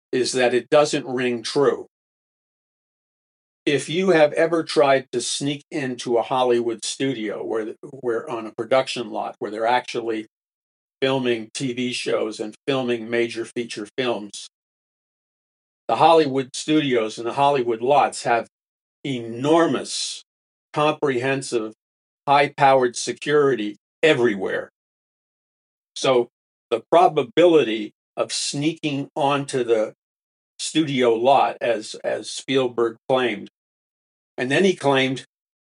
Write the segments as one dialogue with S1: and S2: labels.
S1: is that it doesn't ring true. If you have ever tried to sneak into a Hollywood studio where on a production lot where they're actually filming TV shows and filming major feature films, the Hollywood studios and the Hollywood lots have enormous, comprehensive, high-powered security everywhere. So the probability of sneaking onto the studio lot, as Spielberg claimed, and then he claimed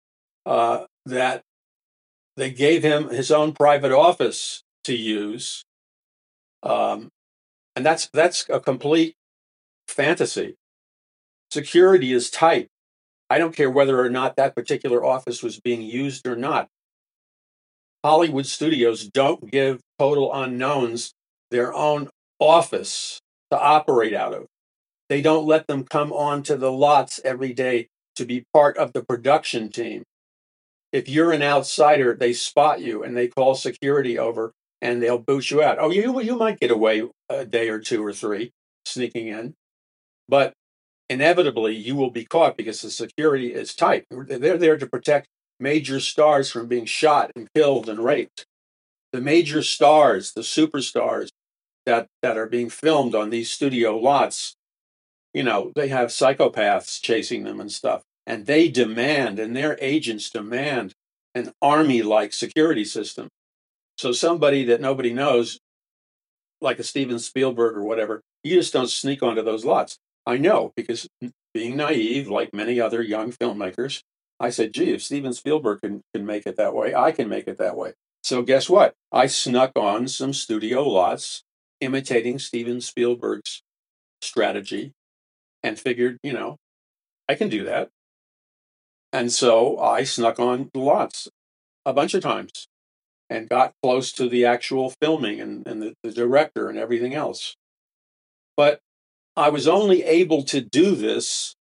S1: that they gave him his own private office to use, and that's a complete fantasy. Security is tight. I don't care whether or not that particular office was being used or not. Hollywood studios don't give total unknowns their own office to operate out of. They don't let them come onto the lots every day to be part of the production team. If you're an outsider, they spot you and they call security over and they'll boot you out. Oh, you might get away a day or two or three sneaking in, but inevitably you will be caught because the security is tight. They're there to protect major stars from being shot and killed and raped. The major stars, the superstars that are being filmed on these studio lots, they have psychopaths chasing them and stuff. And they demand, and their agents demand, an army-like security system. So somebody that nobody knows, like a Steven Spielberg or whatever, you just don't sneak onto those lots. I know, because being naive, like many other young filmmakers, I said, gee, if Steven Spielberg can make it that way, I can make it that way. So guess what? I snuck on some studio lots, imitating Steven Spielberg's strategy, and figured, I can do that. And so I snuck on the lots a bunch of times and got close to the actual filming and the director and everything else. But I was only able to do this,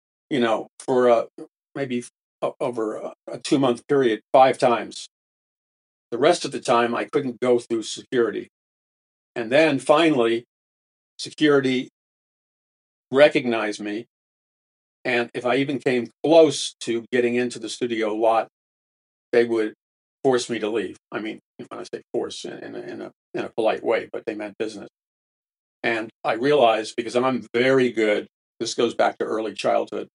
S1: for maybe over a 2-month period, 5 times. The rest of the time, I couldn't go through security. And then finally, security recognized me. And if I even came close to getting into the studio lot, they would force me to leave. I mean, when I say force in a polite way, but they meant business. And I realized, because I'm very good, this goes back to early childhood,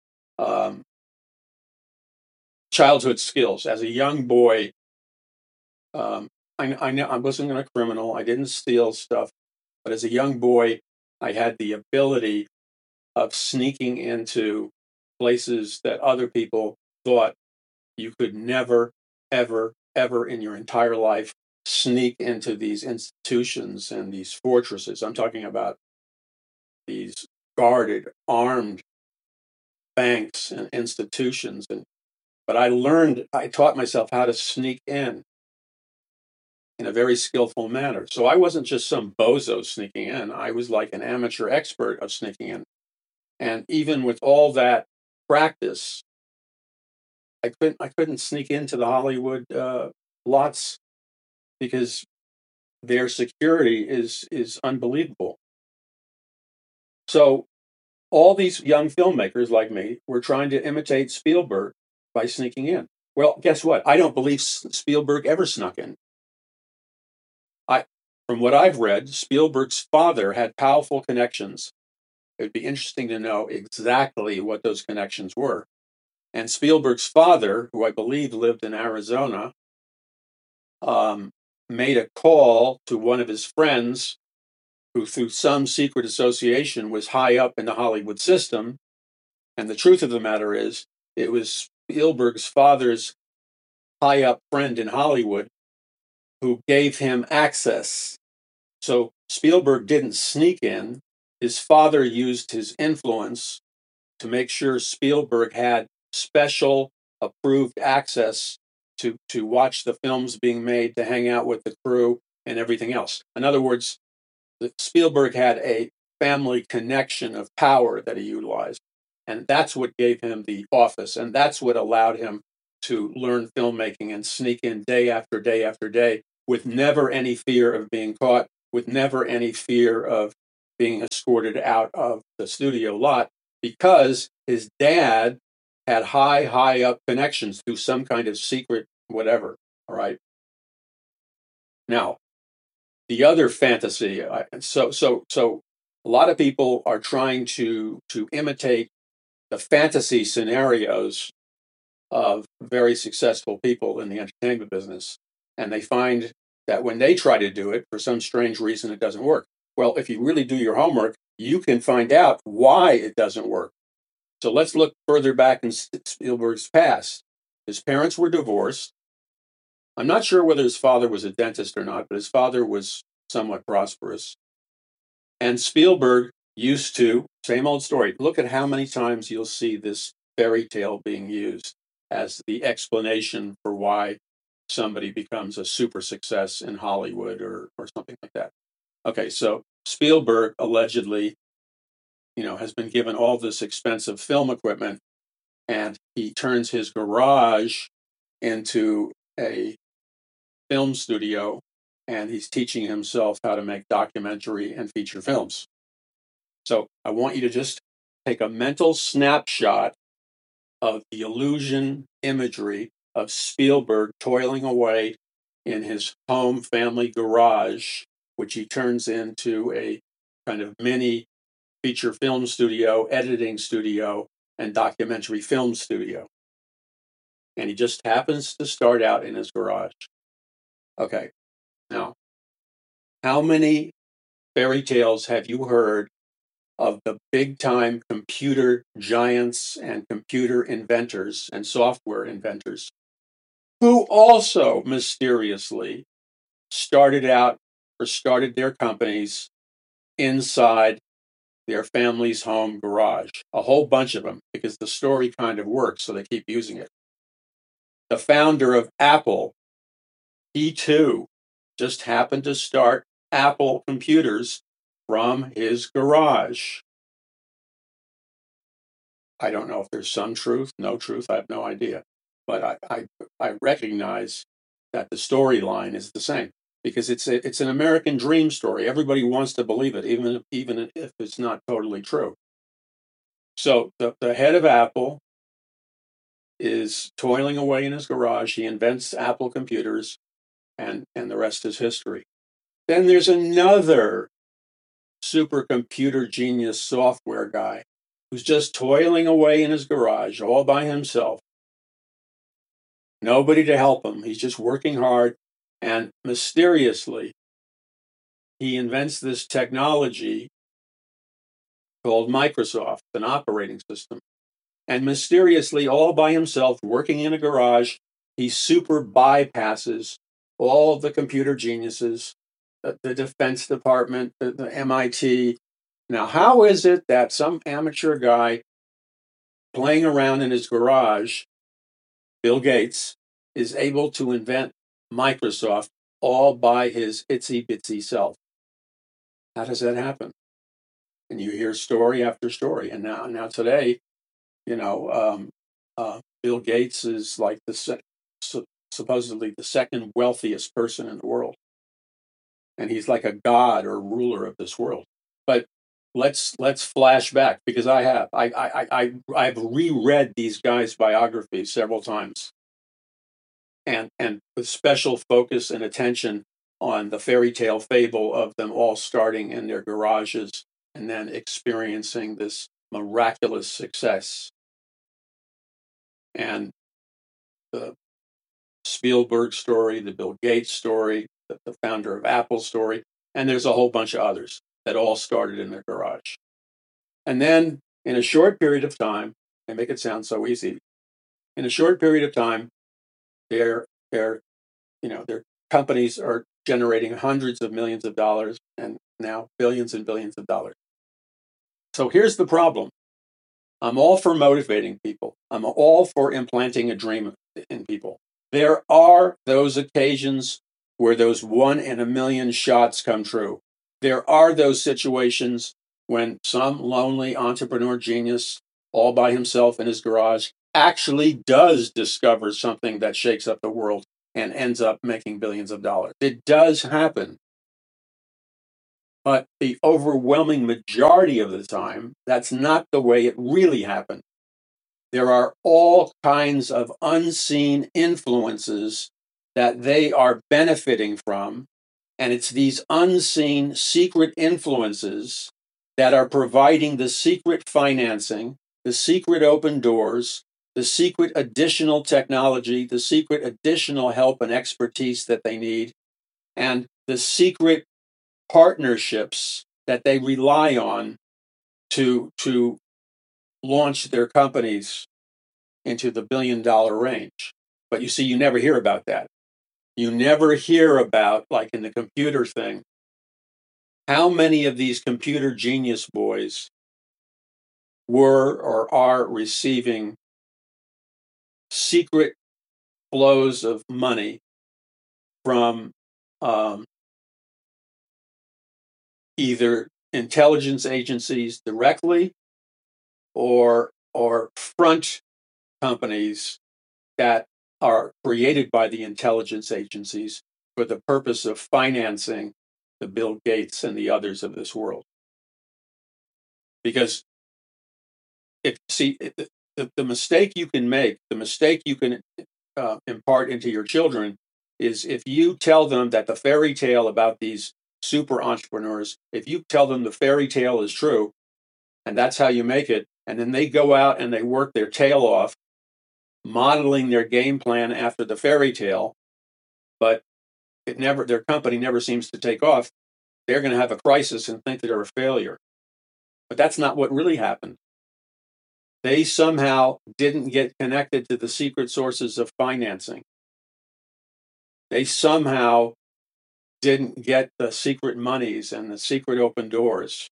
S1: childhood skills. As a young boy, I wasn't a criminal. I didn't steal stuff. But as a young boy, I had the ability of sneaking into places that other people thought you could never, ever, ever in your entire life sneak into these institutions and these fortresses. I'm talking about these guarded, armed banks and institutions. But I taught myself how to sneak in a very skillful manner. So I wasn't just some bozo sneaking in. I was like an amateur expert of sneaking in. And even with all that practice, I couldn't sneak into the Hollywood lots because their security is unbelievable. So all these young filmmakers like me were trying to imitate Spielberg by sneaking in. Well, guess what? I don't believe Spielberg ever snuck in. From what I've read, Spielberg's father had powerful connections. It would be interesting to know exactly what those connections were. And Spielberg's father, who I believe lived in Arizona, made a call to one of his friends who, through some secret association, was high up in the Hollywood system. And the truth of the matter is, it was Spielberg's father's high up friend in Hollywood who gave him access. So Spielberg didn't sneak in. His father used his influence to make sure Spielberg had special approved access to watch the films being made, to hang out with the crew and everything else. In other words, Spielberg had a family connection of power that he utilized. And that's what gave him the office. And that's what allowed him to learn filmmaking and sneak in day after day after day with never any fear of being caught, with never any fear of being escorted out of the studio lot because his dad had high up connections through some kind of secret whatever. All right. Now, the other fantasy, so a lot of people are trying to imitate the fantasy scenarios of very successful people in the entertainment business, and they find that when they try to do it, for some strange reason, it doesn't work. Well, if you really do your homework, you can find out why it doesn't work. So let's look further back in Spielberg's past. His parents were divorced. I'm not sure whether his father was a dentist or not, but his father was somewhat prosperous. And Spielberg used to, same old story, look at how many times you'll see this fairy tale being used as the explanation for why somebody becomes a super success in Hollywood or something like that. Okay, so Spielberg allegedly, has been given all this expensive film equipment, and he turns his garage into a film studio, and he's teaching himself how to make documentary and feature films. So I want you to just take a mental snapshot of the illusion imagery of Spielberg toiling away in his home family garage, which he turns into a kind of mini feature film studio, editing studio, and documentary film studio. And he just happens to start out in his garage. Okay, now, how many fairy tales have you heard of the big time computer giants and computer inventors and software inventors who also mysteriously started their companies inside their family's home garage? A whole bunch of them, because the story kind of works, so they keep using it. The founder of Apple, he too just happened to start Apple computers from his garage. I don't know if there's some truth, no truth, I have no idea. But I recognize that the storyline is the same, because it's an American dream story. Everybody wants to believe it, even if it's not totally true. So the head of Apple is toiling away in his garage. He invents Apple computers, and the rest is history. Then there's another supercomputer genius software guy who's just toiling away in his garage all by himself. Nobody to help him. He's just working hard. And mysteriously, he invents this technology called Microsoft, an operating system. And mysteriously, all by himself, working in a garage, he super bypasses all of the computer geniuses, the Defense Department, the MIT. Now, how is it that some amateur guy playing around in his garage, Bill Gates, is able to invent Microsoft all by his itsy bitsy self? How does that happen? And you hear story after story. And now today, Bill Gates is like supposedly the second wealthiest person in the world, and he's like a god or ruler of this world. But let's flash back, because I've reread these guys' biographies several times, and with special focus and attention on the fairy tale fable of them all starting in their garages and then experiencing this miraculous success. And the Spielberg story, the Bill Gates story, the founder of Apple story, and there's a whole bunch of others that all started in their garage. And then in a short period of time, they make it sound so easy. In a short period of time, their companies are generating hundreds of millions of dollars and now billions and billions of dollars. So here's the problem. I'm all for motivating people. I'm all for implanting a dream in people. There are those occasions where those 1 in a million shots come true. There are those situations when some lonely entrepreneur genius, all by himself in his garage, actually does discover something that shakes up the world and ends up making billions of dollars. It does happen. But the overwhelming majority of the time, that's not the way it really happened. There are all kinds of unseen influences that they are benefiting from. And it's these unseen secret influences that are providing the secret financing, the secret open doors, the secret additional technology, the secret additional help and expertise that they need, and the secret partnerships that they rely on to launch their companies into the $1 billion range. But you see, you never hear about that. You never hear about, like in the computer thing, how many of these computer genius boys were or are receiving secret flows of money from either intelligence agencies directly or front companies that are created by the intelligence agencies for the purpose of financing the Bill Gates and the others of this world. Because the mistake you can make, the mistake you can impart into your children is if you tell them that the fairy tale about these super entrepreneurs, if you tell them the fairy tale is true and that's how you make it, and then they go out and they work their tail off modeling their game plan after the fairy tale, but their company never seems to take off, they're going to have a crisis and think they're a failure. But that's not what really happened. They somehow didn't get connected to the secret sources of financing. They somehow didn't get the secret monies and the secret open doors.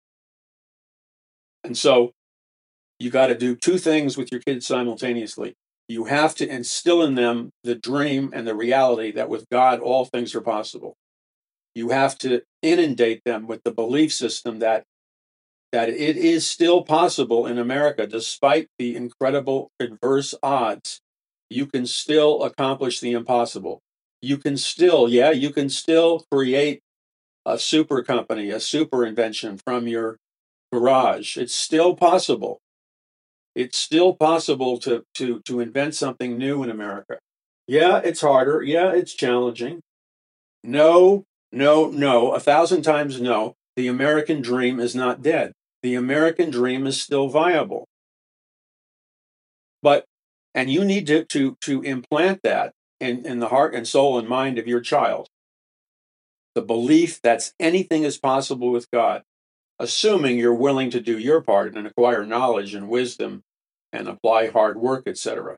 S1: And so you got to do two things with your kids simultaneously. You have to instill in them the dream and the reality that with God, all things are possible. You have to inundate them with the belief system that it is still possible in America, despite the incredible adverse odds. You can still accomplish the impossible. You can still create a super company, a super invention from your garage. It's still possible. It's still possible to invent something new in America. Yeah, it's harder. Yeah, it's challenging. No, no, no. 1,000 times no. The American dream is not dead. The American dream is still viable. And you need to implant that in the heart and soul and mind of your child. The belief that anything is possible with God, assuming you're willing to do your part and acquire knowledge and wisdom and apply hard work, etc.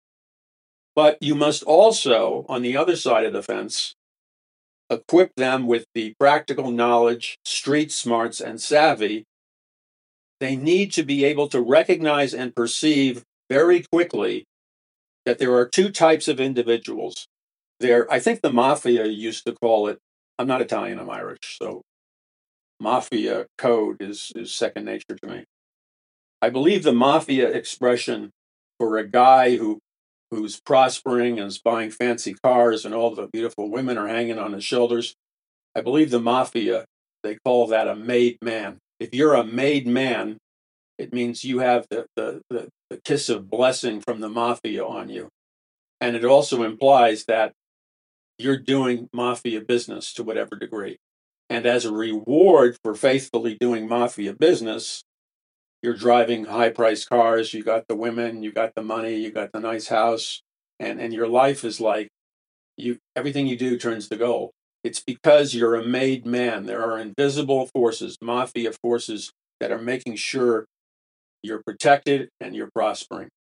S1: But you must also, on the other side of the fence, equip them with the practical knowledge, street smarts, and savvy. They need to be able to recognize and perceive very quickly that there are two types of individuals. I think the mafia used to call it, I'm not Italian, I'm Irish, so mafia code is second nature to me. I believe the mafia expression for a guy who's prospering and is buying fancy cars and all the beautiful women are hanging on his shoulders, I believe the mafia, they call that a made man. If you're a made man, it means you have the kiss of blessing from the mafia on you. And it also implies that you're doing mafia business to whatever degree. And as a reward for faithfully doing mafia business, you're driving high-priced cars, you got the women, you got the money, you got the nice house, and your life is like everything you do turns to gold. It's because you're a made man. There are invisible forces, mafia forces, that are making sure you're protected and you're prospering.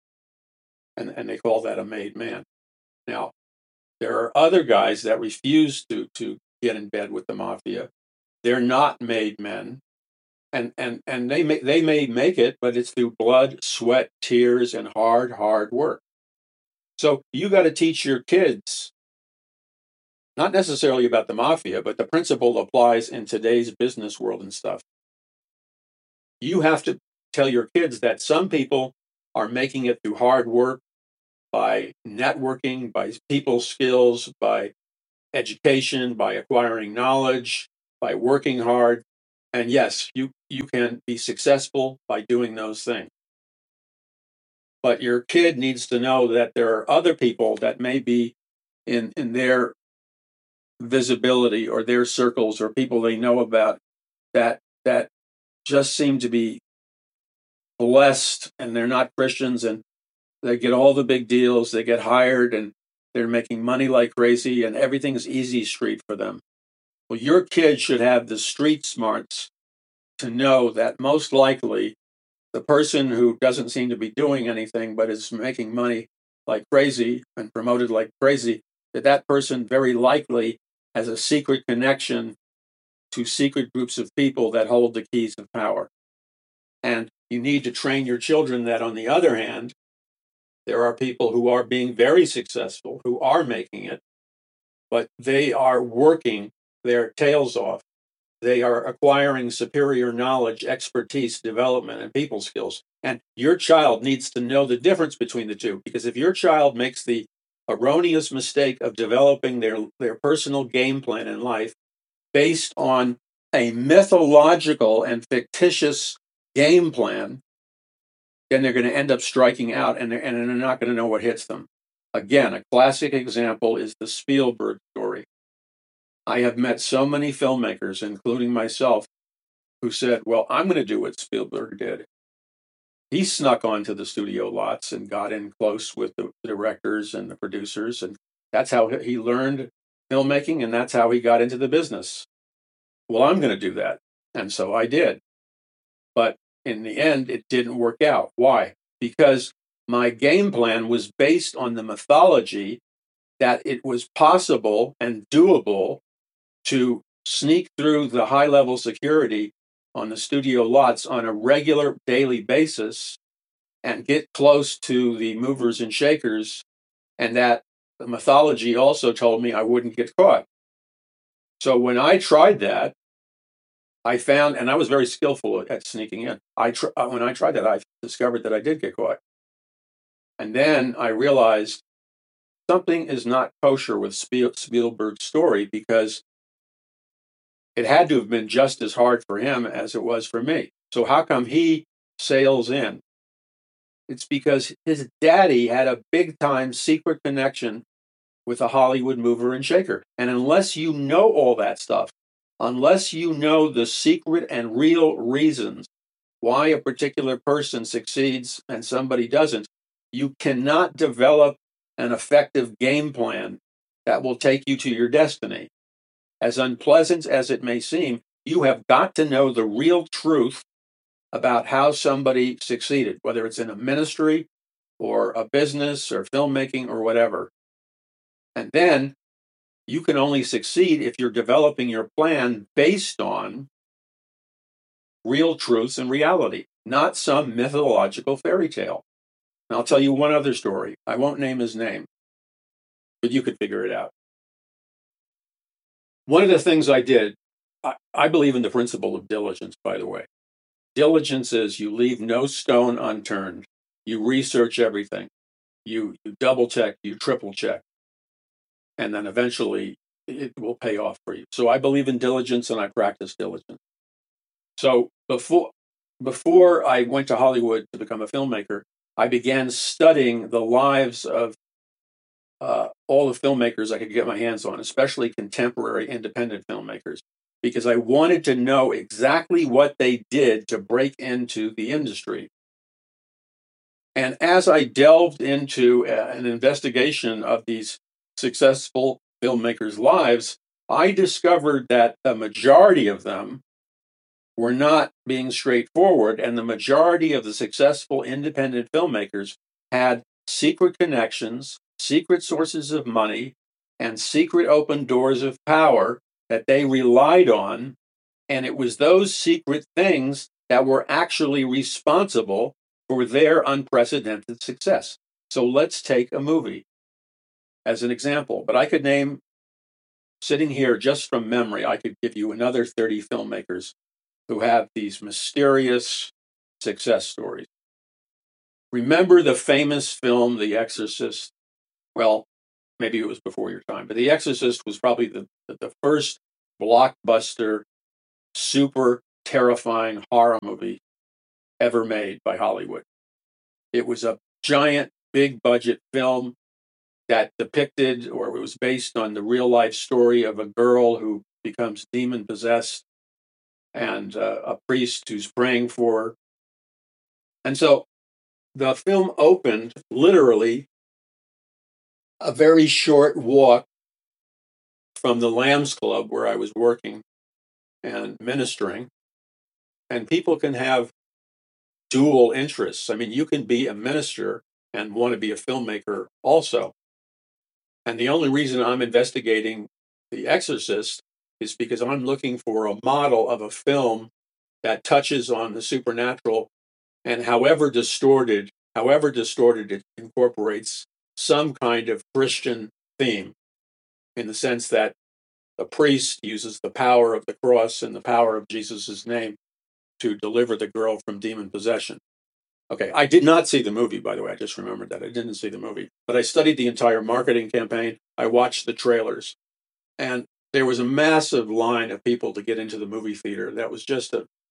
S1: And they call that a made man. Now, there are other guys that refuse to get in bed with the mafia. They're not made men. And they may make it, but it's through blood, sweat, tears, and hard work. So you got to teach your kids, not necessarily about the mafia, but the principle applies in today's business world and stuff. You have to tell your kids that some people are making it through hard work, by networking, by people skills, by education, by acquiring knowledge. by working hard. And yes, you can be successful by doing those things. But your kid needs to know that there are other people that may be in their visibility or their circles or people they know about that just seem to be blessed, and they're not Christians, and they get all the big deals, they get hired, and they're making money like crazy, and everything's easy street for them. Well, your kid should have the street smarts to know that most likely the person who doesn't seem to be doing anything but is making money like crazy and promoted like crazy, that person very likely has a secret connection to secret groups of people that hold the keys of power. And you need to train your children that, on the other hand, there are people who are being very successful, who are making it, but they are working their tails off. They are acquiring superior knowledge, expertise, development, and people skills. And your child needs to know the difference between the two, because if your child makes the erroneous mistake of developing their personal game plan in life based on a mythological and fictitious game plan, then they're going to end up striking out, and they're not going to know what hits them. Again, a classic example is the Spielberg story. I have met so many filmmakers, including myself, who said, well, I'm going to do what Spielberg did. He snuck onto the studio lots and got in close with the directors and the producers, and that's how he learned filmmaking, and that's how he got into the business. Well, I'm going to do that. And so I did. But in the end, it didn't work out. Why? Because my game plan was based on the mythology that it was possible and doable to sneak through the high-level security on the studio lots on a regular daily basis and get close to the movers and shakers, and that the mythology also told me I wouldn't get caught. So when I tried that, I found, and I was very skillful at sneaking in. When I tried that, I discovered that I did get caught. And then I realized something is not kosher with Spielberg's story, because it had to have been just as hard for him as it was for me. So how come he sails in? It's because his daddy had a big-time secret connection with a Hollywood mover and shaker. And unless you know all that stuff, unless you know the secret and real reasons why a particular person succeeds and somebody doesn't, you cannot develop an effective game plan that will take you to your destiny. As unpleasant as it may seem, you have got to know the real truth about how somebody succeeded, whether it's in a ministry or a business or filmmaking or whatever. And then you can only succeed if you're developing your plan based on real truths and reality, not some mythological fairy tale. And I'll tell you one other story. I won't name his name, but you could figure it out. One of the things I did, I believe in the principle of diligence, by the way. Diligence is you leave no stone unturned. You research everything. You double check, you triple check, and then eventually it will pay off for you. So I believe in diligence, and I practice diligence. So before I went to Hollywood to become a filmmaker, I began studying the lives of all the filmmakers I could get my hands on, especially contemporary independent filmmakers, because I wanted to know exactly what they did to break into the industry. And as I delved into an investigation of these successful filmmakers' lives, I discovered that the majority of them were not being straightforward, and the majority of the successful independent filmmakers had secret connections, secret sources of money, and secret open doors of power that they relied on. And it was those secret things that were actually responsible for their unprecedented success. So let's take a movie as an example. But I could name, sitting here just from memory, I could give you another 30 filmmakers who have these mysterious success stories. Remember the famous film, The Exorcist? Well, maybe it was before your time, but The Exorcist was probably the first blockbuster, super terrifying horror movie ever made by Hollywood. It was a giant, big budget film that depicted, or it was based on the real life story of a girl who becomes demon possessed and a priest who's praying for her. And so the film opened literally a very short walk from the Lambs Club where I was working and ministering. And people can have dual interests. I mean, you can be a minister and want to be a filmmaker also. And the only reason I'm investigating The Exorcist is because I'm looking for a model of a film that touches on the supernatural, and however distorted it incorporates some kind of Christian theme, in the sense that the priest uses the power of the cross and the power of Jesus' name to deliver the girl from demon possession. Okay, I did not see the movie, by the way. I just remembered that. I didn't see the movie. But I studied the entire marketing campaign. I watched the trailers. And there was a massive line of people to get into the movie theater. That was just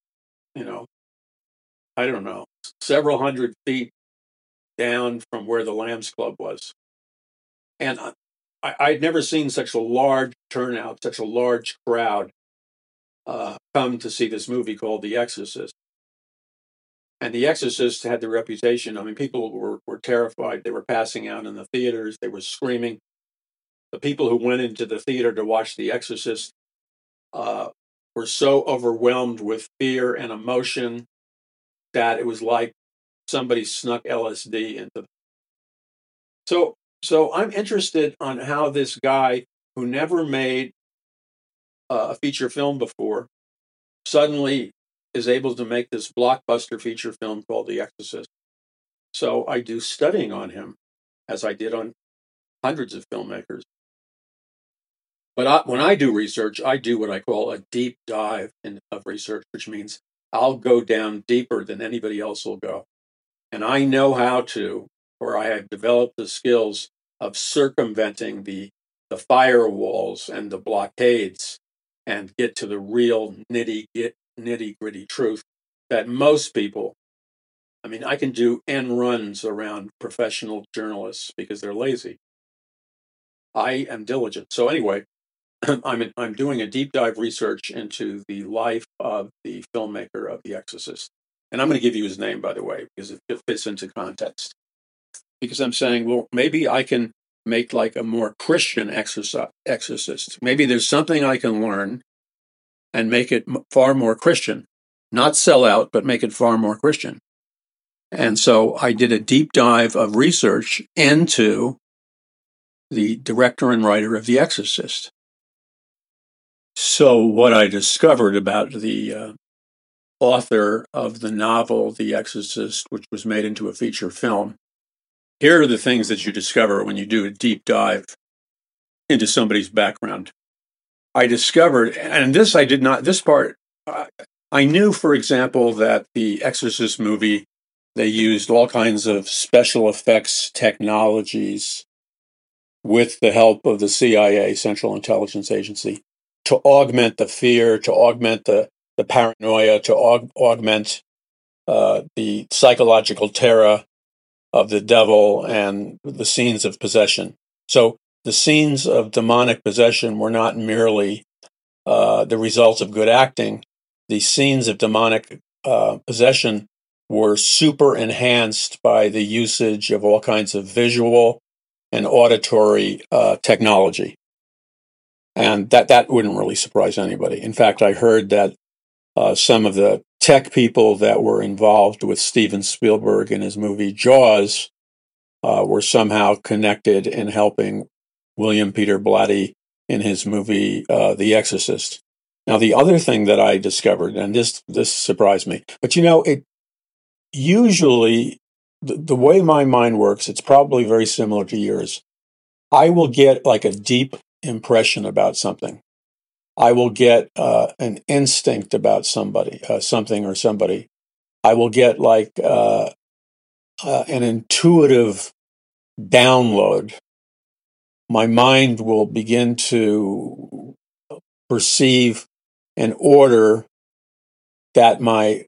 S1: I don't know, several hundred feet down from where the Lambs Club was. And I'd never seen such a large turnout, such a large crowd come to see this movie called The Exorcist. And The Exorcist had the reputation. I mean, people were terrified. They were passing out in the theaters. They were screaming. The people who went into the theater to watch The Exorcist were so overwhelmed with fear and emotion that it was like somebody snuck LSD into them. So I'm interested on how this guy who never made a feature film before suddenly is able to make this blockbuster feature film called The Exorcist. So I do studying on him, as I did on hundreds of filmmakers. But when I do research, I do what I call a deep dive of research, which means I'll go down deeper than anybody else will go. And I know how to, or I have developed the skills of circumventing the firewalls and the blockades and get to the real nitty gritty truth that most people, I mean, I can do end runs around professional journalists because they're lazy. I am diligent. So anyway, I'm doing a deep dive research into the life of the filmmaker of The Exorcist. And I'm going to give you his name, by the way, because it fits into context. Because I'm saying, well, maybe I can make like a more Christian exorcist. Maybe there's something I can learn and make it far more Christian. Not sell out, but make it far more Christian. And so I did a deep dive of research into the director and writer of The Exorcist. So what I discovered about the author of the novel The Exorcist, which was made into a feature film, here are the things that you discover when you do a deep dive into somebody's background. I discovered, and this I did not, this part, I knew, for example, that the Exorcist movie, they used all kinds of special effects technologies with the help of the CIA, Central Intelligence Agency, to augment the fear, to augment the paranoia, to augment the psychological terror of the devil and the scenes of possession. So the scenes of demonic possession were not merely the result of good acting. The scenes of demonic possession were super enhanced by the usage of all kinds of visual and auditory technology. And that wouldn't really surprise anybody. In fact, I heard that some of the tech people that were involved with Steven Spielberg in his movie Jaws were somehow connected in helping William Peter Blatty in his movie The Exorcist. Now, the other thing that I discovered, and this surprised me, but it usually, the way my mind works, it's probably very similar to yours. I will get like a deep impression about something. I will get an instinct about somebody, something or somebody. I will get like an intuitive download. My mind will begin to perceive an order that my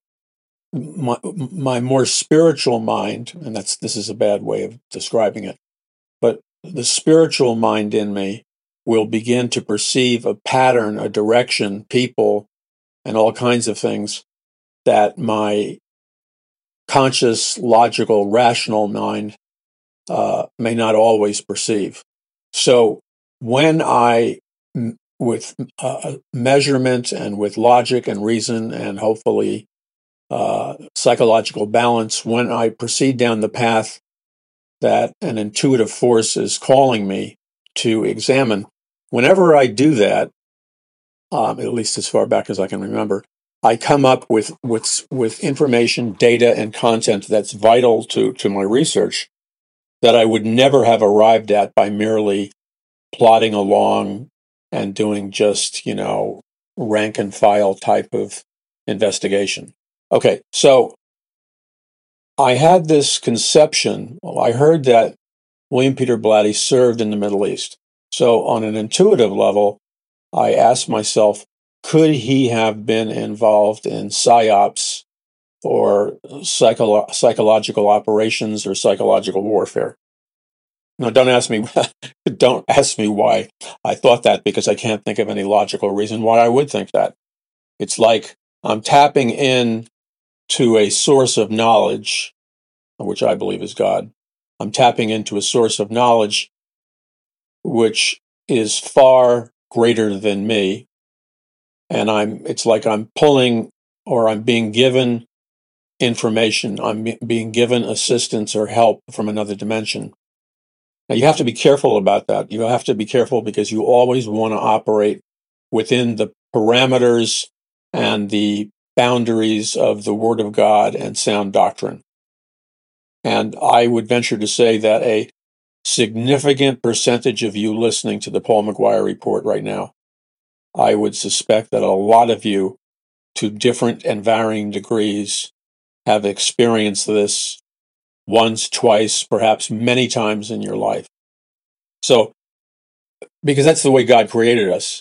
S1: more spiritual mind, and this is a bad way of describing it, but the spiritual mind in me will begin to perceive a pattern, a direction, people, and all kinds of things that my conscious, logical, rational mind may not always perceive. So when with measurement and with logic and reason and hopefully psychological balance, when I proceed down the path that an intuitive force is calling me to examine, whenever I do that, at least as far back as I can remember, I come up with information, data, and content that's vital to my research that I would never have arrived at by merely plodding along and doing just, rank and file type of investigation. Okay, so I had this conception. Well, I heard that William Peter Blatty served in the Middle East. So on an intuitive level, I asked myself, could he have been involved in psyops or psychological operations or psychological warfare? Now, don't ask me why I thought that, because I can't think of any logical reason why I would think that. It's like I'm tapping in to a source of knowledge, which I believe is God. I'm tapping into a source of knowledge which is far greater than me. And it's like I'm pulling, or I'm being given information. I'm being given assistance or help from another dimension. Now, you have to be careful about that. You have to be careful because you always want to operate within the parameters and the boundaries of the Word of God and sound doctrine. And I would venture to say that a significant percentage of you listening to the Paul McGuire Report right now, I would suspect that a lot of you, to different and varying degrees, have experienced this once, twice, perhaps many times in your life. So, because that's the way God created us.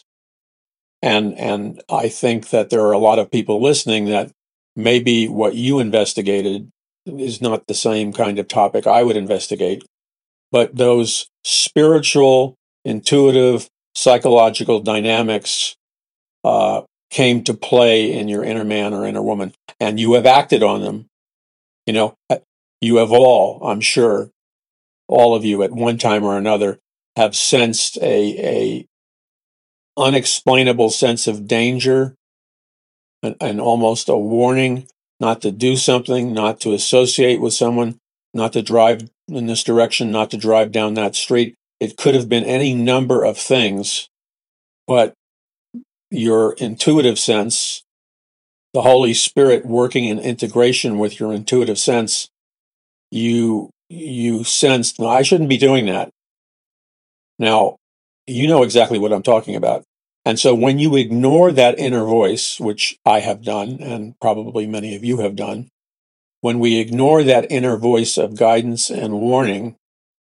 S1: And I think that there are a lot of people listening that maybe what you investigated is not the same kind of topic I would investigate, but those spiritual, intuitive, psychological dynamics came to play in your inner man or inner woman, and you have acted on them. You have all, I'm sure, all of you at one time or another have sensed a unexplainable sense of danger and almost a warning not to do something, not to associate with someone, not to drive in this direction, not to drive down that street. It could have been any number of things, but your intuitive sense, the Holy Spirit working in integration with your intuitive sense, you sensed, no, I shouldn't be doing that. Now, you know exactly what I'm talking about. And so when you ignore that inner voice, which I have done, and probably many of you have done, when we ignore that inner voice of guidance and warning,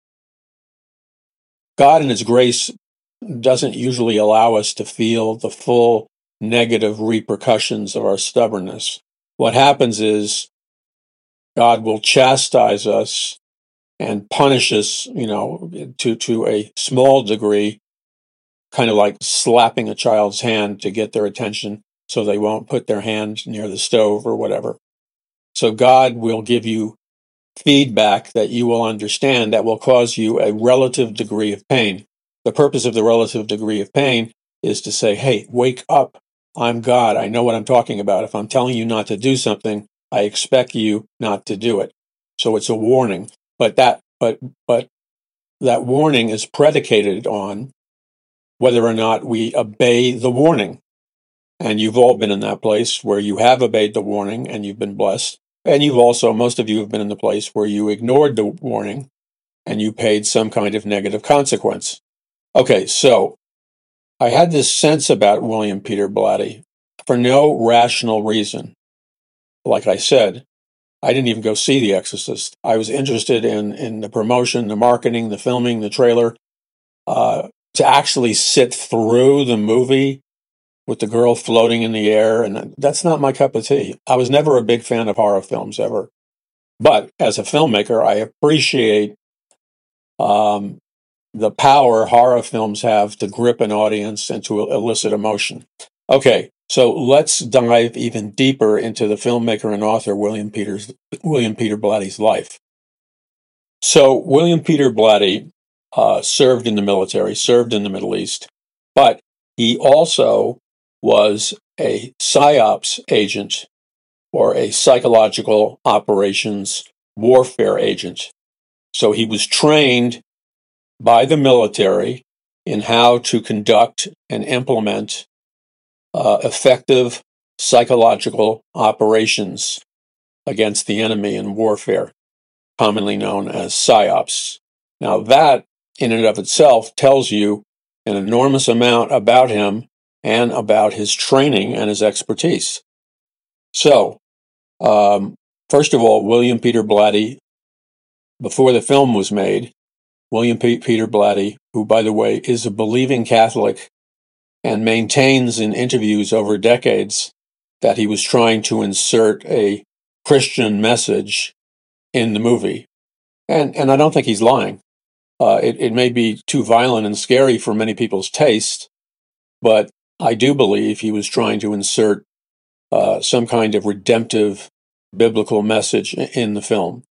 S1: God in His grace doesn't usually allow us to feel the full negative repercussions of our stubbornness. What happens is God will chastise us and punish us, to a small degree, kind of like slapping a child's hand to get their attention so they won't put their hand near the stove or whatever. So God will give you feedback that you will understand that will cause you a relative degree of pain. The purpose of the relative degree of pain is to say, hey, wake up. I'm God. I know what I'm talking about. If I'm telling you not to do something, I expect you not to do it. So it's a warning. But that warning is predicated on whether or not we obey the warning. And you've all been in that place where you have obeyed the warning and you've been blessed. And most of you have been in the place where you ignored the warning and you paid some kind of negative consequence. Okay, so I had this sense about William Peter Blatty for no rational reason. Like I said, I didn't even go see The Exorcist. I was interested in the promotion, the marketing, the filming, the trailer. To actually sit through the movie with the girl floating in the air, and that's not my cup of tea. I was never a big fan of horror films ever, but as a filmmaker, I appreciate the power horror films have to grip an audience and to elicit emotion. Okay, so let's dive even deeper into the filmmaker and author William Peter Blatty's life. So William Peter Blatty served in the military, served in the Middle East, but he also was a PSYOPs agent or a psychological operations warfare agent. So he was trained by the military in how to conduct and implement effective psychological operations against the enemy in warfare, commonly known as PSYOPs. Now that, in and of itself, tells you an enormous amount about him and about his training and his expertise. So, first of all, William Peter Blatty, before the film was made, William Peter Blatty, who, by the way, is a believing Catholic and maintains in interviews over decades that he was trying to insert a Christian message in the movie. And I don't think he's lying. It may be too violent and scary for many people's taste, but I do believe he was trying to insert some kind of redemptive biblical message in the film.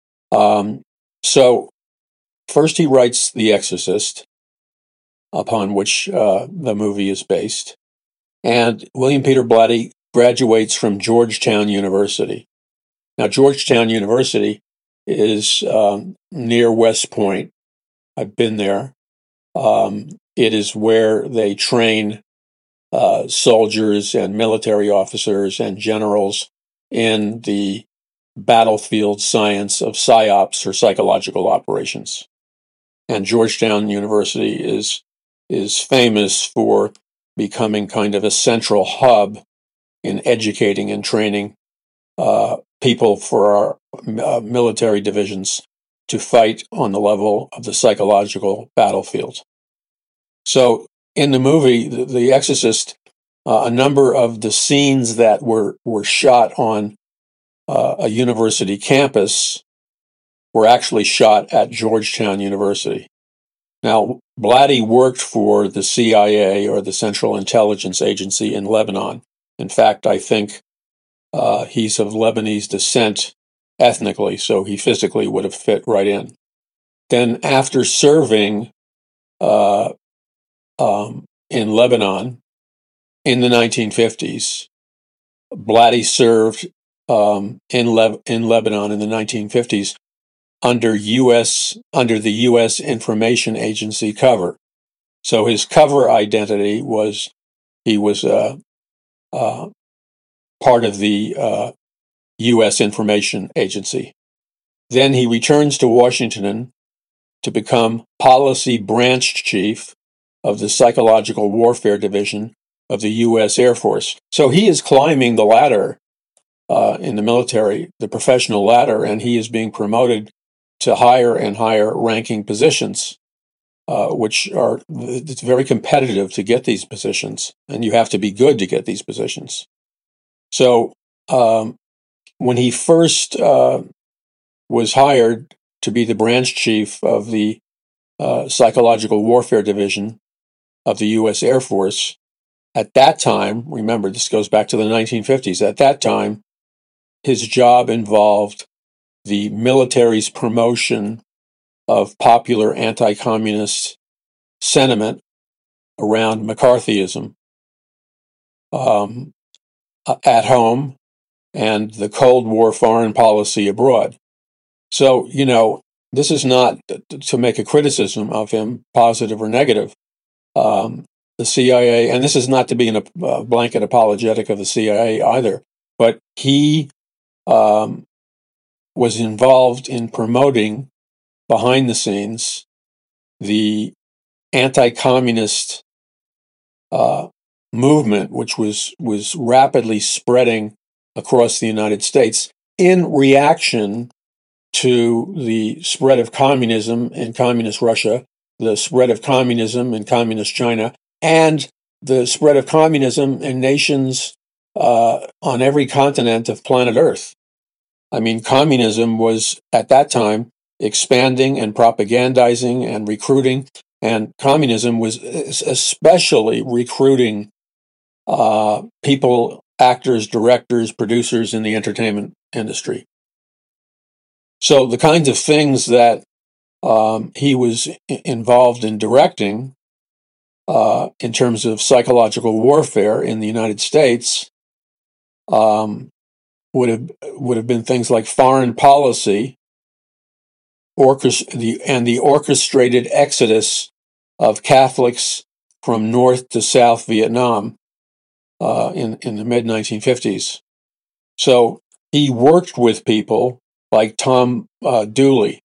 S1: So first he writes The Exorcist, upon which the movie is based. And William Peter Blatty graduates from Georgetown University. Now, Georgetown University is near West Point. I've been there. It is where they train soldiers and military officers and generals in the battlefield science of PSYOPs, or psychological operations. And Georgetown University is famous for becoming kind of a central hub in educating and training people for our military divisions to fight on the level of the psychological battlefield. So in the movie, The Exorcist, a number of the scenes that were shot on a university campus were actually shot at Georgetown University. Now, Blatty worked for the CIA, or the Central Intelligence Agency, in Lebanon. In fact, I think he's of Lebanese descent ethnically, so he physically would have fit right in. Then, after serving in Lebanon in the 1950s, Blatty served in Lebanon in the 1950s under the U.S. Information Agency cover. So his cover identity was he was part of the U.S. Information Agency. Then he returns to Washington to become Policy Branch Chief of the Psychological Warfare Division of the U.S. Air Force. So he is climbing the ladder in the military, the professional ladder, and he is being promoted to higher and higher ranking positions, it's very competitive to get these positions, and you have to be good to get these positions. So when he first was hired to be the branch chief of the Psychological Warfare Division of the U.S. Air Force, at that time, remember, this goes back to the 1950s, at that time, his job involved the military's promotion of popular anti-communist sentiment around McCarthyism at home and the Cold War foreign policy abroad. So, this is not to make a criticism of him, positive or negative. The CIA, and this is not to be a blanket apologetic of the CIA either, but he was involved in promoting, behind the scenes, the anti-communist movement, which was rapidly spreading across the United States in reaction to the spread of communism in communist Russia, the spread of communism in communist China, and the spread of communism in nations on every continent of planet Earth. I mean, communism was at that time expanding and propagandizing and recruiting, and communism was especially recruiting people, actors, directors, producers in the entertainment industry. So the kinds of things that he was involved in directing in terms of psychological warfare in the United States would have been things like foreign policy, and the orchestrated exodus of Catholics from North to South Vietnam in the mid-1950s. So he worked with people like Tom Dooley,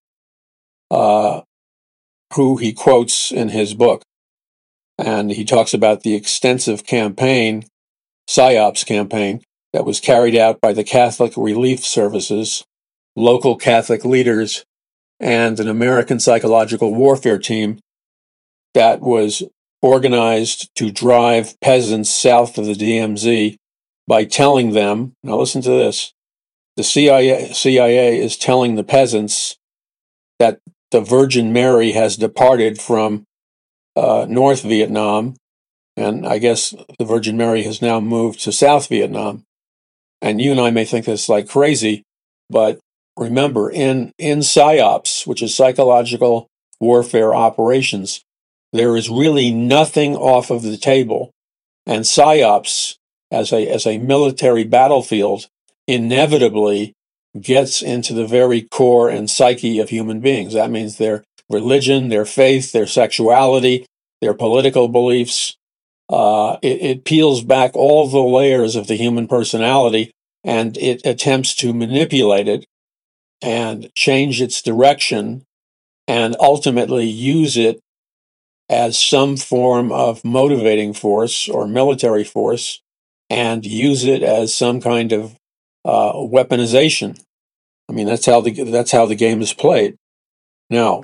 S1: who he quotes in his book. And he talks about the extensive campaign, PSYOPs campaign, that was carried out by the Catholic Relief Services, local Catholic leaders, and an American psychological warfare team that was organized to drive peasants south of the DMZ by telling them, now listen to this, the CIA is telling the peasants that the Virgin Mary has departed from North Vietnam, and I guess the Virgin Mary has now moved to South Vietnam. And you and I may think that's like crazy, but remember, in PSYOPs, which is psychological warfare operations, there is really nothing off of the table. And PSYOPs, as a military battlefield, inevitably gets into the very core and psyche of human beings. That means their religion, their faith, their sexuality, their political beliefs. It peels back all the layers of the human personality, and it attempts to manipulate it and change its direction and ultimately use it as some form of motivating force or military force, and use it as some kind of weaponization. I mean, that's how the game is played. Now,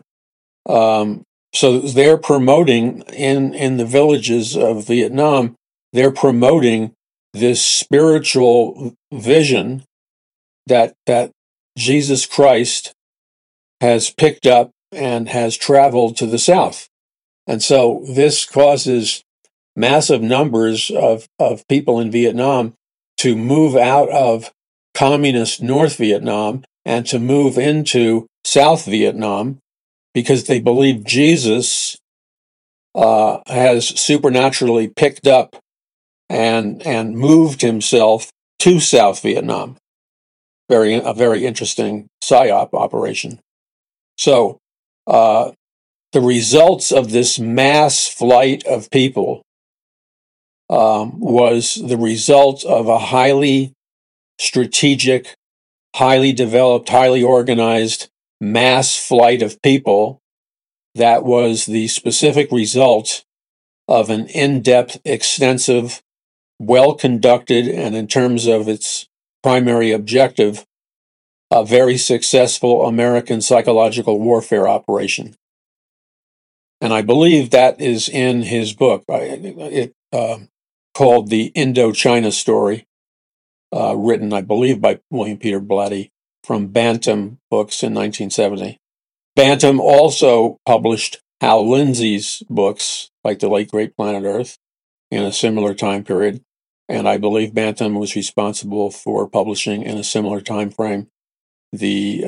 S1: so they're promoting in the villages of Vietnam, they're promoting this spiritual vision that Jesus Christ has picked up and has traveled to the south. And so this causes massive numbers of people in Vietnam to move out of communist North Vietnam and to move into South Vietnam, because they believe Jesus has supernaturally picked up and moved himself to South Vietnam. A very interesting PSYOP operation. So the results of this mass flight of people was the result of a highly strategic, highly developed, highly organized mass flight of people that was the specific result of an in-depth, extensive, well-conducted, and in terms of its primary objective, a very successful American psychological warfare operation. And I believe that is in his book, called The Indochina Story, written, I believe, by William Peter Blatty from Bantam Books in 1970. Bantam also published Hal Lindsey's books, like The Late Great Planet Earth, in a similar time period. And I believe Bantam was responsible for publishing in a similar time frame the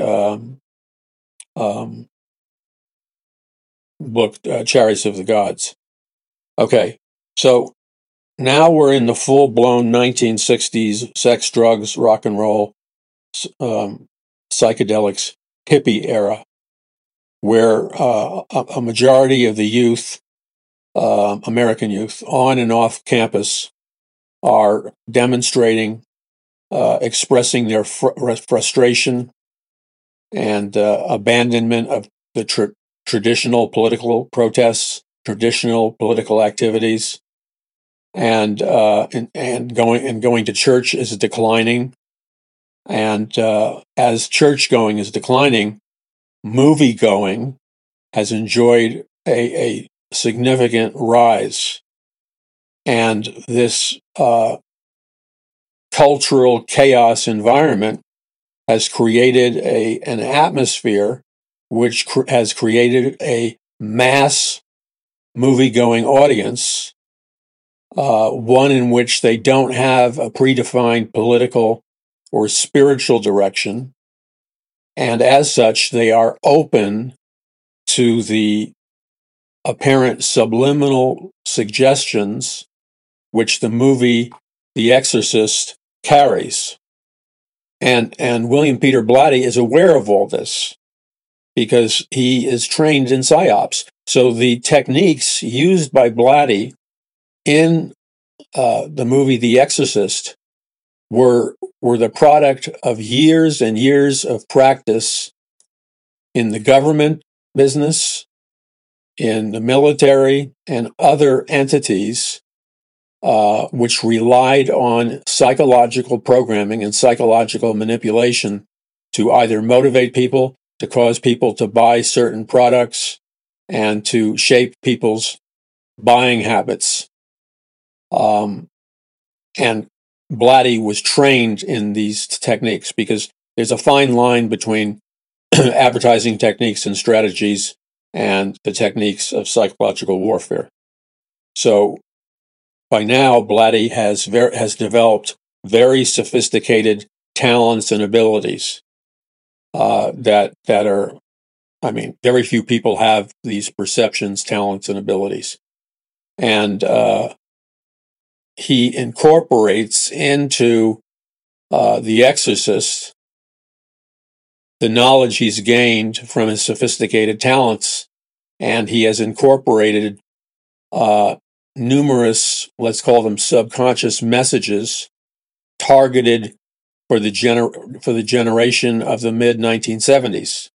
S1: book Chariots of the Gods. Okay, so now we're in the full-blown 1960s sex, drugs, rock and roll, psychedelics, hippie era, where a majority of the youth, American youth, on and off campus are demonstrating, expressing their frustration and abandonment of the traditional political protests, traditional political activities, and going to church is declining. And as church going is declining, movie going has enjoyed a significant rise. And this cultural chaos environment has created an atmosphere which has created a mass movie-going audience, one in which they don't have a predefined political or spiritual direction, and as such, they are open to the apparent subliminal suggestions which the movie The Exorcist carries. And William Peter Blatty is aware of all this because he is trained in psyops. So the techniques used by Blatty in the movie The Exorcist were the product of years and years of practice in the government business, in the military, and other entities which relied on psychological programming and psychological manipulation to either motivate people, to cause people to buy certain products, and to shape people's buying habits. And Blatty was trained in these techniques because there's a fine line between advertising techniques and strategies and the techniques of psychological warfare. So by now, Blatty has developed very sophisticated talents and abilities that are, I mean, very few people have these perceptions, talents, and abilities. And he incorporates into The Exorcist the knowledge he's gained from his sophisticated talents, and he has incorporated numerous, let's call them subconscious messages targeted for the generation of the mid-1970s.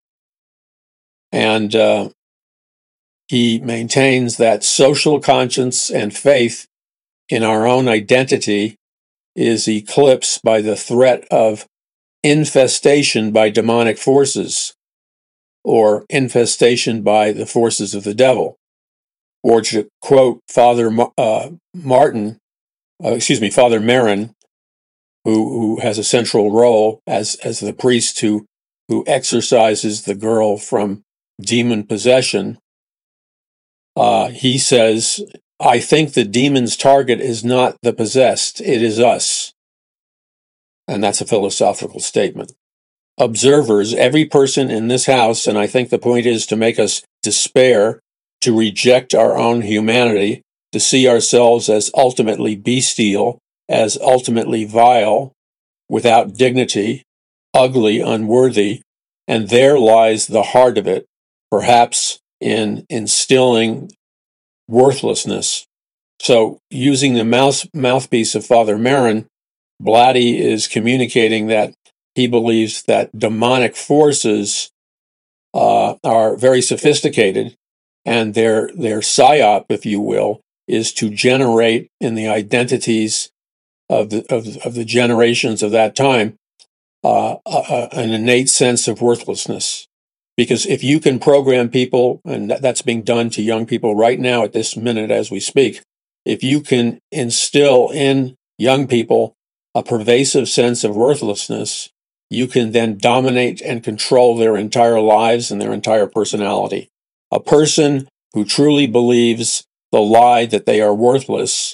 S1: And he maintains that social conscience and faith in our own identity is eclipsed by the threat of infestation by demonic forces, or infestation by the forces of the devil. Or to quote Father Merrin, who has a central role as the priest who exorcises the girl from demon possession. He says, "I think the demon's target is not the possessed, it is us." And that's a philosophical statement. Observers, every person in this house, and I think the point is to make us despair, to reject our own humanity, to see ourselves as ultimately bestial, as ultimately vile, without dignity, ugly, unworthy, and there lies the heart of it, perhaps in instilling worthlessness. So, using the mouthpiece of Father Merrin, Blatty is communicating that he believes that demonic forces are very sophisticated, and their psyop, if you will, is to generate in the identities of the generations of that time an innate sense of worthlessness. Because if you can program people, and that's being done to young people right now at this minute as we speak, if you can instill in young people a pervasive sense of worthlessness, you can then dominate and control their entire lives and their entire personality. A person who truly believes the lie that they are worthless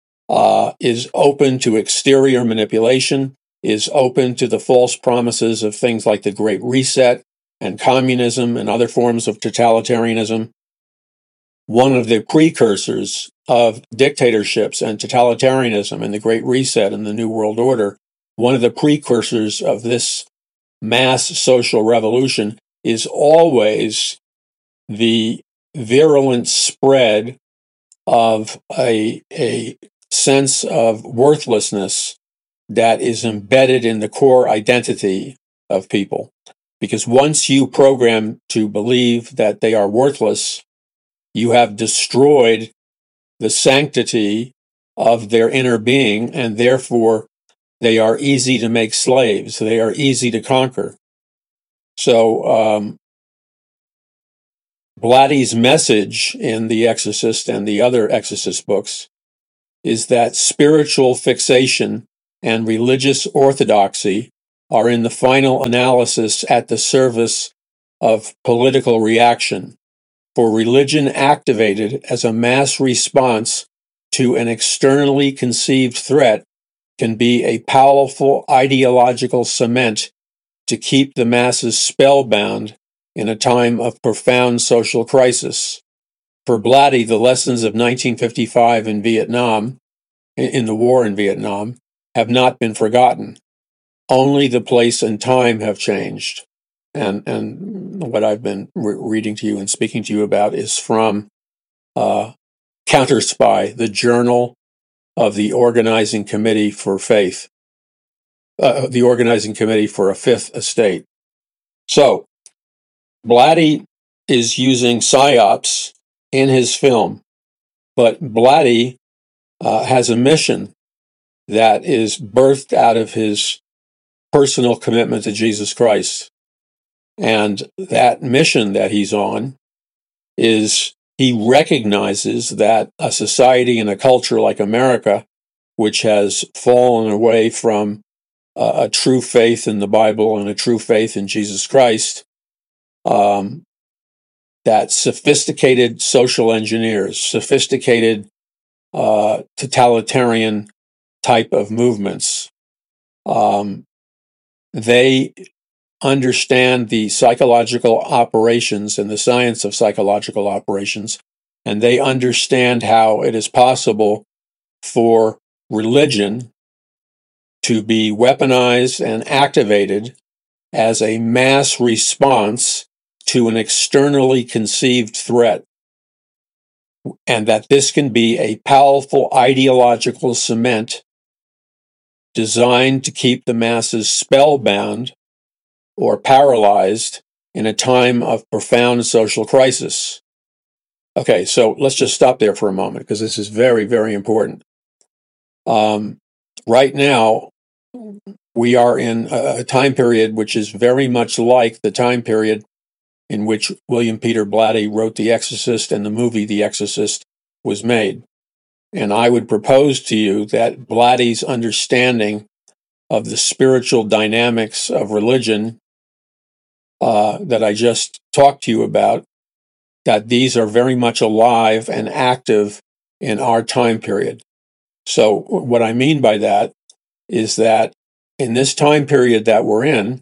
S1: is open to exterior manipulation, is open to the false promises of things like the Great Reset and communism and other forms of totalitarianism. One of the precursors of dictatorships and totalitarianism and the Great Reset and the New World Order, one of the precursors of this mass social revolution is always the virulent spread of a sense of worthlessness that is embedded in the core identity of people. Because once you program to believe that they are worthless, you have destroyed the sanctity of their inner being, and therefore they are easy to make slaves. They are easy to conquer. So Blatty's message in The Exorcist and the other Exorcist books is that spiritual fixation and religious orthodoxy are in the final analysis at the service of political reaction, for religion activated as a mass response to an externally conceived threat can be a powerful ideological cement to keep the masses spellbound in a time of profound social crisis. For Blatty, the lessons of 1955 in Vietnam, in the war in Vietnam, have not been forgotten. Only the place and time have changed. And what I've been reading to you and speaking to you about is from Counterspy, the journal of the Organizing Committee for Faith, the Organizing Committee for a Fifth Estate. So, Blatty is using psyops in his film, but Blatty has a mission that is birthed out of his personal commitment to Jesus Christ. And that mission that he's on is he recognizes that a society and a culture like America, which has fallen away from a true faith in the Bible and a true faith in Jesus Christ, that sophisticated social engineers, sophisticated totalitarian type of movements, they understand the psychological operations and the science of psychological operations, and they understand how it is possible for religion to be weaponized and activated as a mass response to an externally conceived threat, and that this can be a powerful ideological cement designed to keep the masses spellbound or paralyzed in a time of profound social crisis. Okay, so let's just stop there for a moment because this is very, very important. Right now, we are in a time period which is very much like the time period in which William Peter Blatty wrote The Exorcist and the movie The Exorcist was made. And I would propose to you that Blatty's understanding of the spiritual dynamics of religion that I just talked to you about, that these are very much alive and active in our time period. So what I mean by that is that in this time period that we're in,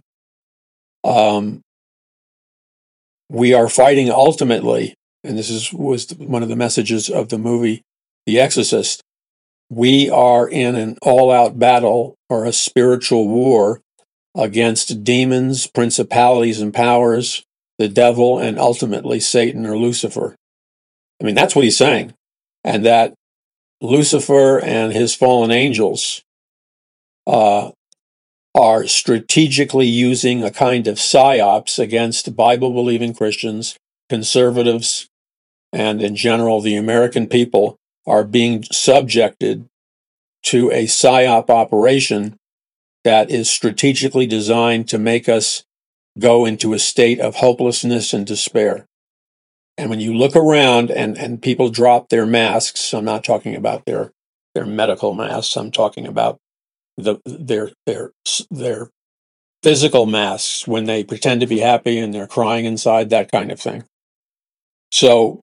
S1: we are fighting ultimately, and this was one of the messages of the movie The Exorcist, we are in an all-out battle or a spiritual war against demons, principalities and powers, the devil, and ultimately Satan or Lucifer. I mean, that's what he's saying. And that Lucifer and his fallen angels are strategically using a kind of psyops against Bible-believing Christians, conservatives, and in general, the American people are being subjected to a psyop operation that is strategically designed to make us go into a state of hopelessness and despair. And when you look around and people drop their masks, I'm not talking about their medical masks, I'm talking about their physical masks when they pretend to be happy and they're crying inside, that kind of thing. So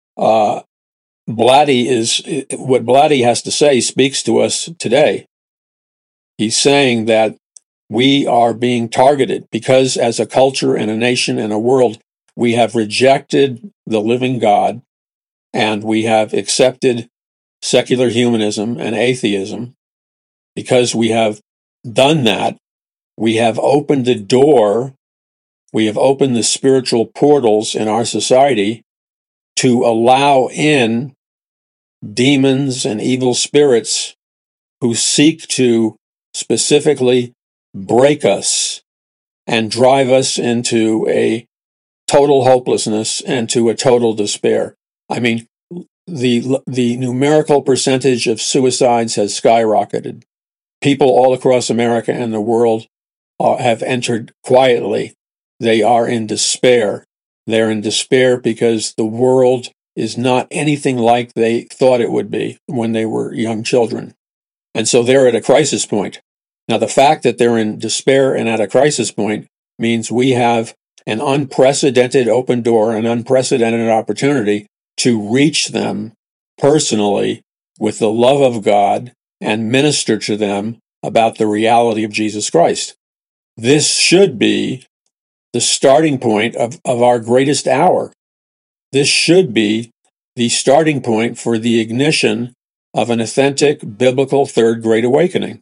S1: Blatty what Blatty has to say speaks to us today. He's saying that we are being targeted because as a culture and a nation and a world, we have rejected the living God and we have accepted secular humanism and atheism. Because we have done that, we have opened the door, we have opened the spiritual portals in our society to allow in demons and evil spirits who seek to specifically break us and drive us into a total hopelessness and to a total despair. I mean, the numerical percentage of suicides has skyrocketed. People all across America and the world have entered quietly. They are in despair. They're in despair because the world is not anything like they thought it would be when they were young children. And so they're at a crisis point. Now, the fact that they're in despair and at a crisis point means we have an unprecedented open door, an unprecedented opportunity to reach them personally with the love of God and minister to them about the reality of Jesus Christ. This should be the starting point of our greatest hour. This should be the starting point for the ignition of an authentic biblical third great awakening.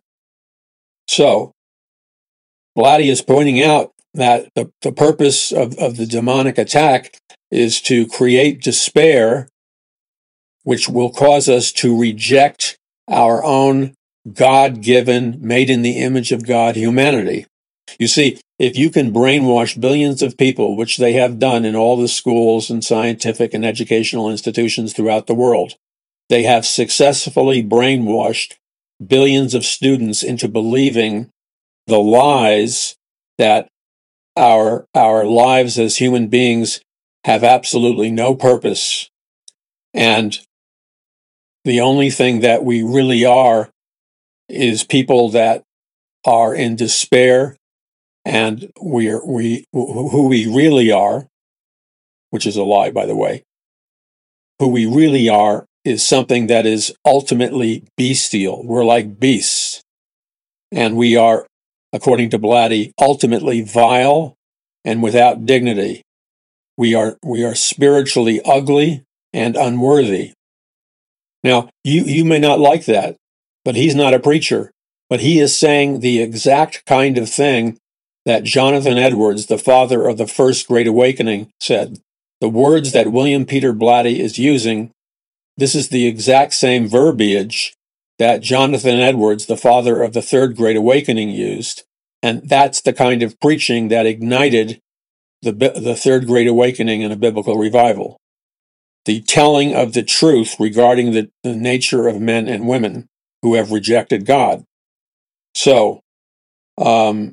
S1: So, Blatty is pointing out that the purpose of the demonic attack is to create despair, which will cause us to reject our own God-given, made in the image of God humanity. You see, if you can brainwash billions of people, which they have done in all the schools and scientific and educational institutions throughout the world, they have successfully brainwashed billions of students into believing the lies that our lives as human beings have absolutely no purpose. And the only thing that we really are is people that are in despair, and who we really are, which is a lie, by the way, who we really are is something that is ultimately bestial. We're like beasts. And we are, according to Blatty, ultimately vile and without dignity. We are spiritually ugly and unworthy. Now, you may not like that, but he's not a preacher. But he is saying the exact kind of thing that Jonathan Edwards, the father of the First Great Awakening, said. The words that William Peter Blatty is using, this is the exact same verbiage that Jonathan Edwards, the father of the Third Great Awakening, used. And that's the kind of preaching that ignited the Third Great Awakening in a biblical revival. The telling of the truth regarding the nature of men and women who have rejected God. So, and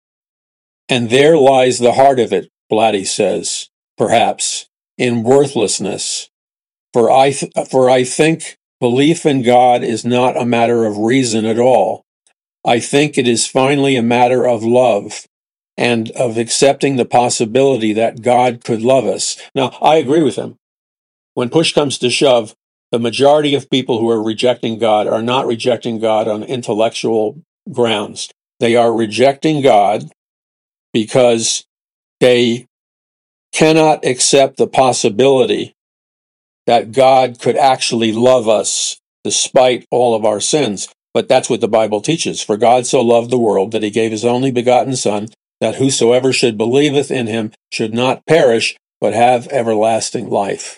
S1: there lies the heart of it, Blatty says, perhaps, in worthlessness. For I think belief in God is not a matter of reason at all. I think it is finally a matter of love and of accepting the possibility that God could love us. Now, I agree with him. When push comes to shove, the majority of people who are rejecting God are not rejecting God on intellectual grounds. They are rejecting God because they cannot accept the possibility that God could actually love us despite all of our sins. But that's what the Bible teaches. For God so loved the world that he gave his only begotten Son, that whosoever should believeth in him should not perish, but have everlasting life.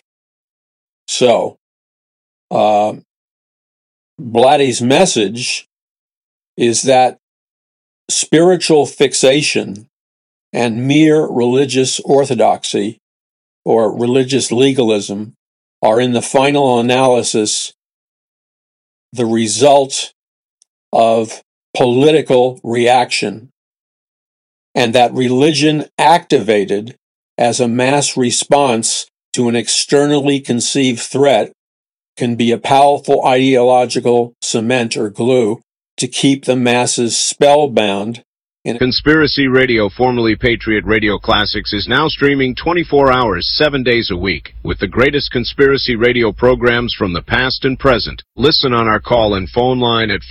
S1: So, Blatty's message is that spiritual fixation and mere religious orthodoxy or religious legalism are in the final analysis the result of political reaction, and that religion activated as a mass response to an externally conceived threat can be a powerful ideological cement or glue to keep the masses spellbound.
S2: Conspiracy Radio, formerly Patriot Radio Classics, is now streaming 24 hours, 7 days a week, with the greatest conspiracy radio programs from the past and present. Listen on our call and phone line at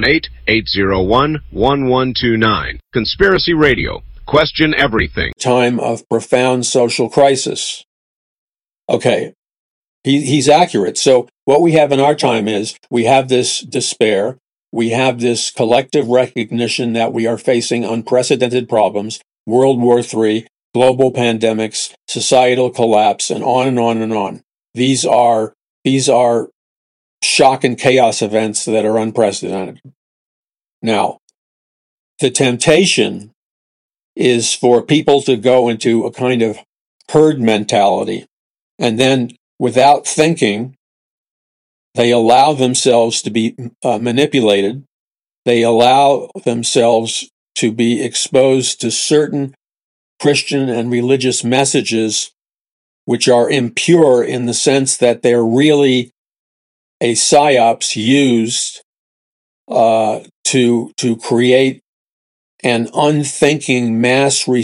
S2: 518-801-1129. Conspiracy Radio. Question everything.
S1: Time of profound social crisis. Okay, he's accurate. So what we have in our time is we have this despair. We have this collective recognition that we are facing unprecedented problems, World War III, global pandemics, societal collapse, and on and on and on. These are shock and chaos events that are unprecedented. Now, the temptation is for people to go into a kind of herd mentality, and then without thinking, they allow themselves to be manipulated. They allow themselves to be exposed to certain Christian and religious messages which are impure in the sense that they're really a psyops used to create an unthinking mass